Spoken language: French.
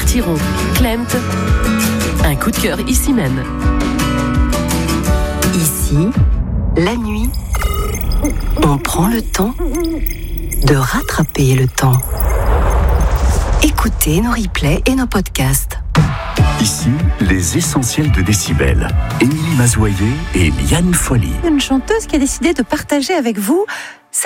Thiron, Klemt. Un coup de cœur ici même. Ici, la nuit, on prend le temps de rattraper le temps. Écoutez nos replays et nos podcasts. Ici, les essentiels de Décibel. Émilie Mazoyer et Liane Folly. Une chanteuse qui a décidé de partager avec vous